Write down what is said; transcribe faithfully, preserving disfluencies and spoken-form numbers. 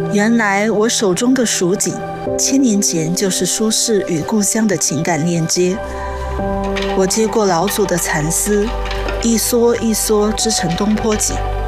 原来我手中的蜀锦，千年前就是苏轼与故乡的情感链接。我接过老祖的蚕丝，一梭一梭织成东坡锦。